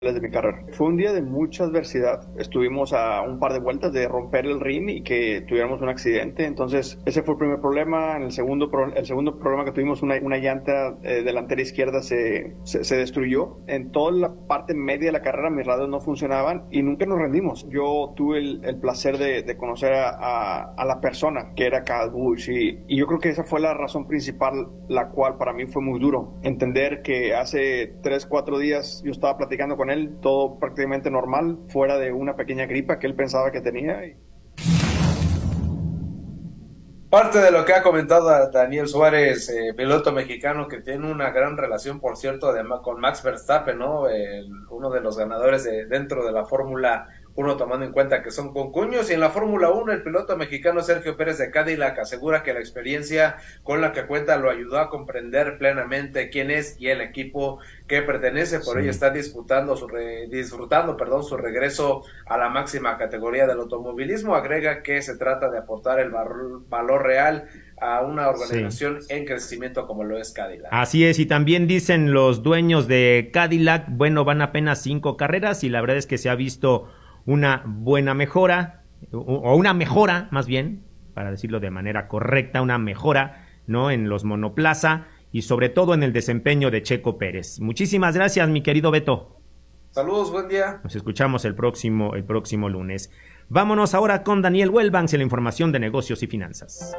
de mi carrera. Fue un día de mucha adversidad. Estuvimos a un par de vueltas de romper el ring y que tuviéramos un accidente. Entonces, ese fue el primer problema. El segundo problema que tuvimos, una llanta delantera izquierda se destruyó. En toda la parte media de la carrera, mis radios no funcionaban y nunca nos rendimos. Yo tuve el placer de conocer a la persona que era Kyle Busch y yo creo que esa fue la razón principal, la cual para mí fue muy duro. Entender que hace 3-4 días yo estaba platicando con él, todo prácticamente normal, fuera de una pequeña gripa que él pensaba que tenía. Parte de lo que ha comentado Daniel Suárez, piloto mexicano que tiene una gran relación, por cierto, con Max Verstappen, ¿no? Uno de los ganadores dentro de la Fórmula 1, tomando en cuenta que son concuños. Y en la Fórmula 1, el piloto mexicano Sergio Pérez de Cadillac asegura que la experiencia con la que cuenta lo ayudó a comprender plenamente quién es y el equipo que pertenece. Por ello está disfrutando su regreso a la máxima categoría del automovilismo. Agrega que se trata de aportar el valor real a una organización en crecimiento como lo es Cadillac. Así es, y también dicen los dueños de Cadillac, bueno, van apenas 5 carreras y la verdad es que se ha visto una buena mejora, o una mejora más bien, para decirlo de manera correcta, una mejora, ¿no?, en los monoplaza y sobre todo en el desempeño de Checo Pérez. Muchísimas gracias, mi querido Beto. Saludos, buen día. Nos escuchamos el próximo lunes. Vámonos ahora con Daniel Wellbanks en la información de negocios y finanzas.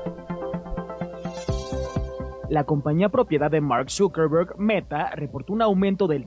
La compañía propiedad de Mark Zuckerberg, Meta, reportó un aumento del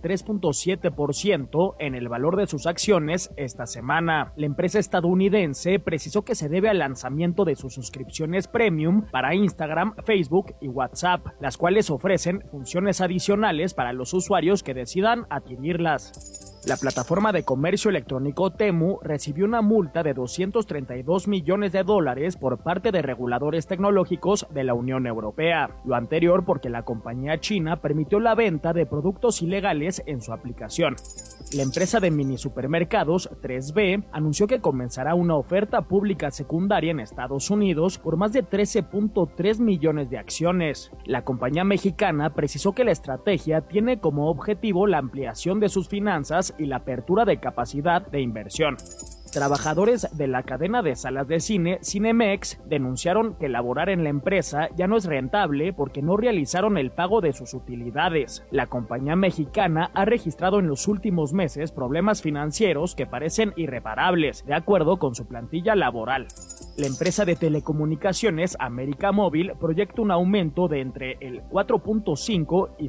3.7% en el valor de sus acciones esta semana. La empresa estadounidense precisó que se debe al lanzamiento de sus suscripciones premium para Instagram, Facebook y WhatsApp, las cuales ofrecen funciones adicionales para los usuarios que decidan adquirirlas. La plataforma de comercio electrónico Temu recibió una multa de $232 millones por parte de reguladores tecnológicos de la Unión Europea. Lo anterior porque la compañía china permitió la venta de productos ilegales en su aplicación. La empresa de mini supermercados 3B anunció que comenzará una oferta pública secundaria en Estados Unidos por más de 13.3 millones de acciones. La compañía mexicana precisó que la estrategia tiene como objetivo la ampliación de sus finanzas y la apertura de capacidad de inversión. Trabajadores de la cadena de salas de cine Cinemex denunciaron que laborar en la empresa ya no es rentable porque no realizaron el pago de sus utilidades. La compañía mexicana ha registrado en los últimos meses problemas financieros que parecen irreparables, de acuerdo con su plantilla laboral. La empresa de telecomunicaciones América Móvil proyecta un aumento de entre el 4.5 y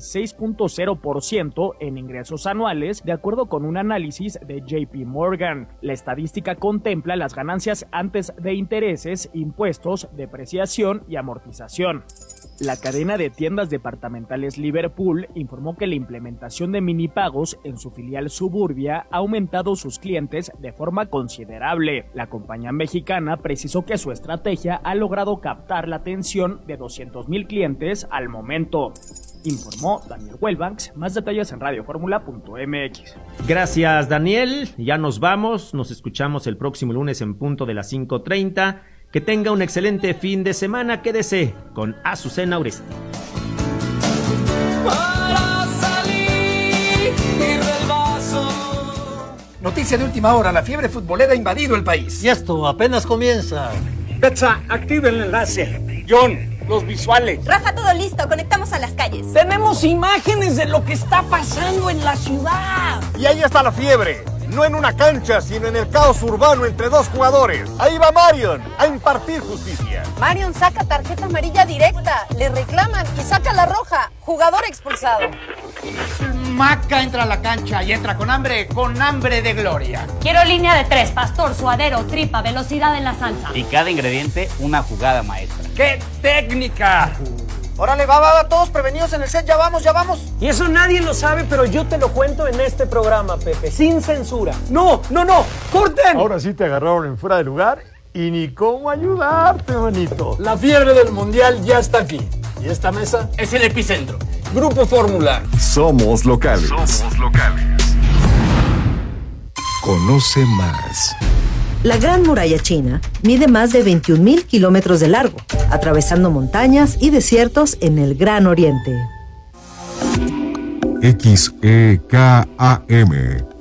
6.0% en ingresos anuales, de acuerdo con un análisis de JP Morgan. La estadística contempla las ganancias antes de intereses, impuestos, depreciación y amortización. La cadena de tiendas departamentales Liverpool informó que la implementación de minipagos en su filial Suburbia ha aumentado sus clientes de forma considerable. La compañía mexicana precisó que su estrategia ha logrado captar la atención de 200,000 clientes al momento. Informó Daniel Wellbanks. Más detalles en radioformula.mx. Gracias, Daniel. Ya nos vamos. Nos escuchamos el próximo lunes en punto de las 5:30. Que tenga un excelente fin de semana. Quédese con Azucena Oresti. Para salir del vaso. Noticia de última hora: la fiebre futbolera ha invadido el país. Y esto apenas comienza. Betsa, activa el enlace. John, los visuales. Rafa, todo listo, conectamos a las calles. Tenemos imágenes de lo que está pasando en la ciudad. Y ahí está la fiebre. No en una cancha, sino en el caos urbano entre dos jugadores. Ahí va Marion a impartir justicia. Marion saca tarjeta amarilla directa, le reclaman y saca la roja. Jugador expulsado. Maca entra a la cancha y entra con hambre de gloria. Quiero línea de 3, pastor, suadero, tripa, velocidad en la salsa. Y cada ingrediente una jugada maestra. ¡Qué técnica! Órale, va, todos prevenidos en el set, ya vamos. Y eso nadie lo sabe, pero yo te lo cuento en este programa, Pepe, sin censura. ¡No! ¡Corten! Ahora sí te agarraron en fuera de lugar y ni cómo ayudarte, manito. La fiebre del mundial ya está aquí. Y esta mesa Es el epicentro. Grupo Fórmula. Somos locales. Conoce más. La Gran Muralla China mide más de 21,000 kilómetros de largo, atravesando montañas y desiertos en el Gran Oriente. XEKAM